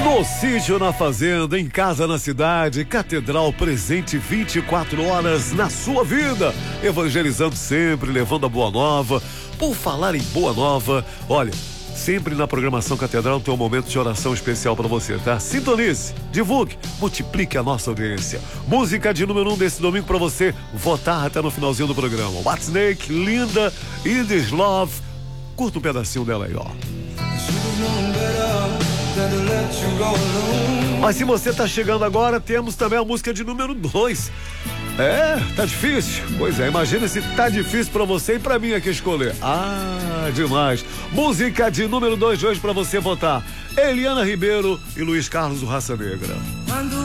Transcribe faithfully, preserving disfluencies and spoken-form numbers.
No sítio, na fazenda, em casa, na cidade, Catedral presente vinte e quatro horas na sua vida, evangelizando sempre, levando a boa nova. Por falar em boa nova, olha, sempre na programação Catedral tem um momento de oração especial para você, tá? Sintonize, divulgue, multiplique a nossa audiência. Música de número um desse domingo para você votar até no finalzinho do programa. Whitesnake, Linda, In This Love. Curta um pedacinho dela aí, ó. Mas se você tá chegando agora, temos também a música de número dois. É, tá difícil? Pois é, imagina se tá difícil pra você e pra mim aqui escolher. Ah, demais. Música de número dois de hoje pra você votar. Eliana Ribeiro e Luiz Carlos, o Raça Negra.